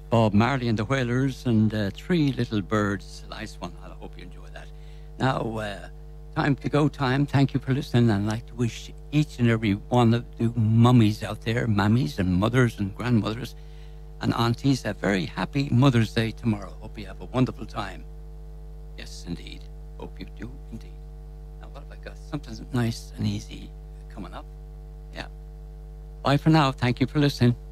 Bob Marley and the Whalers and Three Little Birds. Nice one. I hope you enjoy that. Now, time to go time. Thank you for listening. And I'd like to wish each and every one of you mummies out there, mammies and mothers and grandmothers and aunties, a very happy Mother's Day tomorrow. Hope you have a wonderful time. Yes, indeed. Hope you do, indeed. Now, what have I got? Something nice and easy coming up. Yeah. Bye for now. Thank you for listening.